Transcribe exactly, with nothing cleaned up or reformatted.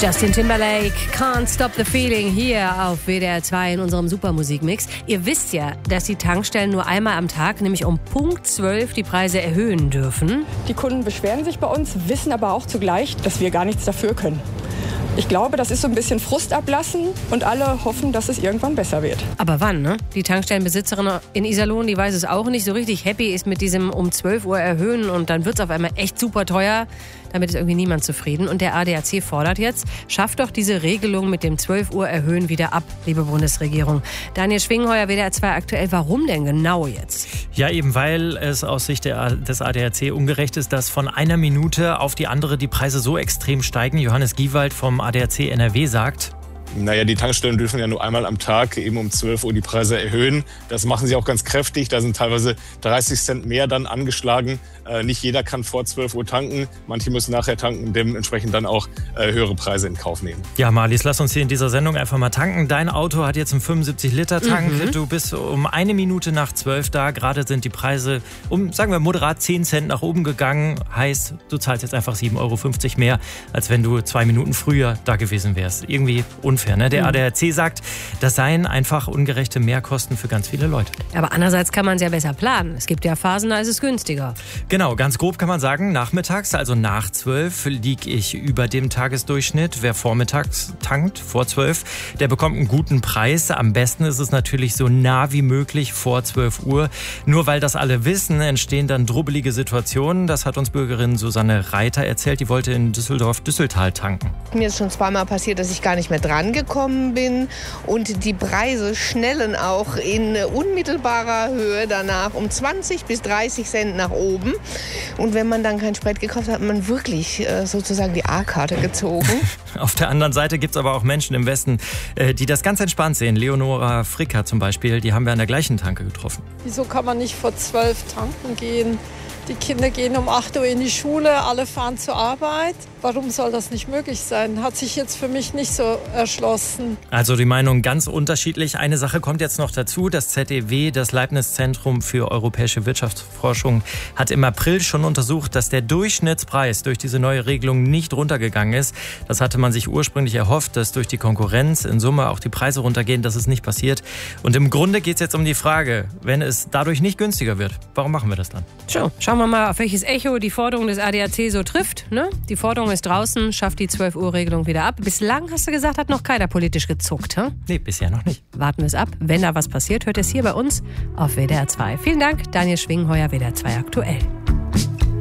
Justin Timberlake, Can't Stop the Feeling hier auf W D R zwei in unserem Supermusikmix. Ihr wisst ja, dass die Tankstellen nur einmal am Tag, nämlich um Punkt zwölf, die Preise erhöhen dürfen. Die Kunden beschweren sich bei uns, wissen aber auch zugleich, dass wir gar nichts dafür können. Ich glaube, das ist so ein bisschen Frust ablassen und alle hoffen, dass es irgendwann besser wird. Aber wann, ne? Die Tankstellenbesitzerin in Iserlohn, die weiß es auch nicht. So richtig happy ist mit diesem um zwölf Uhr erhöhen und dann wird es auf einmal echt super teuer. Damit ist irgendwie niemand zufrieden. Und der A D A C fordert jetzt, schafft doch diese Regelung mit dem zwölf Uhr erhöhen wieder ab, liebe Bundesregierung. Daniel Schwingheuer, W D R zwei aktuell. Warum denn genau jetzt? Ja, eben weil es aus Sicht der, des A D A C ungerecht ist, dass von einer Minute auf die andere die Preise so extrem steigen. Johannes Giewald vom A D A C N R W sagt: Naja, die Tankstellen dürfen ja nur einmal am Tag eben um zwölf Uhr die Preise erhöhen. Das machen sie auch ganz kräftig. Da sind teilweise dreißig Cent mehr dann angeschlagen. Äh, nicht jeder kann vor zwölf Uhr tanken. Manche müssen nachher tanken und dementsprechend dann auch äh, höhere Preise in Kauf nehmen. Ja, Marlies, lass uns hier in dieser Sendung einfach mal tanken. Dein Auto hat jetzt einen fünfundsiebzig Liter Tank. Mhm. Du bist um eine Minute nach zwölf da. Gerade sind die Preise um, sagen wir, moderat zehn Cent nach oben gegangen. Heißt, du zahlst jetzt einfach sieben Euro fünfzig mehr, als wenn du zwei Minuten früher da gewesen wärst. Irgendwie unfair, ne? Der A D A C sagt, das seien einfach ungerechte Mehrkosten für ganz viele Leute. Aber andererseits kann man es ja besser planen. Es gibt ja Phasen, da ist es günstiger. Genau, ganz grob kann man sagen, nachmittags, also nach zwölf, liege ich über dem Tagesdurchschnitt. Wer vormittags tankt, vor zwölf, der bekommt einen guten Preis. Am besten ist es natürlich so nah wie möglich vor zwölf Uhr. Nur weil das alle wissen, entstehen dann drubbelige Situationen. Das hat uns Bürgerin Susanne Reiter erzählt. Die wollte in Düsseldorf-Düsseltal tanken. Mir ist schon zweimal passiert, dass ich gar nicht mehr dran gekommen bin und die Preise schnellen auch in unmittelbarer Höhe danach um zwanzig bis dreißig Cent nach oben. Und wenn man dann kein Sprit gekauft hat, hat man wirklich äh, sozusagen die A-Karte gezogen. Auf der anderen Seite gibt es aber auch Menschen im Westen, äh, die das ganz entspannt sehen. Leonora Fricker zum Beispiel, die haben wir an der gleichen Tanke getroffen. Wieso kann man nicht vor zwölf tanken gehen? Die Kinder gehen um acht Uhr in die Schule, alle fahren zur Arbeit. Warum soll das nicht möglich sein? Hat sich jetzt für mich nicht so erschlossen. Also die Meinung ganz unterschiedlich. Eine Sache kommt jetzt noch dazu. Das Z E W, das Leibniz-Zentrum für europäische Wirtschaftsforschung, hat im April schon untersucht, dass der Durchschnittspreis durch diese neue Regelung nicht runtergegangen ist. Das hatte man sich ursprünglich erhofft, dass durch die Konkurrenz in Summe auch die Preise runtergehen. Das ist nicht passiert. Und im Grunde geht es jetzt um die Frage, wenn es dadurch nicht günstiger wird, warum machen wir das dann? So, schauen wir mal, auf welches Echo die Forderung des A D A C so trifft. Ne? Die Forderung ist draußen, schafft die zwölf Uhr Regelung wieder ab. Bislang, hast du gesagt, hat noch keiner politisch gezuckt. Hm? Nee, bisher noch nicht. Warten wir es ab. Wenn da was passiert, hört es hier bei uns auf W D R zwei. Vielen Dank, Daniel Schwingheuer, W D R zwei aktuell.